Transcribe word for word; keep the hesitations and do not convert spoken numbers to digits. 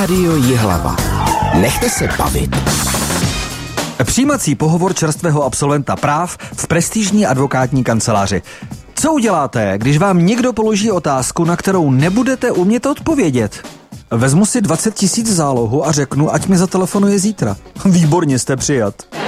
Rádio Jihlava. Nechte se bavit. Přijímací pohovor čerstvého absolventa práv v prestižní advokátní kanceláři. Co uděláte, když vám někdo položí otázku, na kterou nebudete umět odpovědět? Vezmu si dvacet tisíc zálohu a řeknu, ať mi zatelefonuje zítra. Výborně, jste přijat.